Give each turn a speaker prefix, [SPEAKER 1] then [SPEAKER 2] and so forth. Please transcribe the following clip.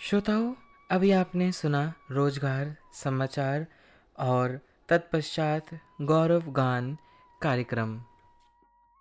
[SPEAKER 1] श्रोताओं, अभी आपने सुना रोजगार समाचार और तत्पश्चात गौरव गान कार्यक्रम।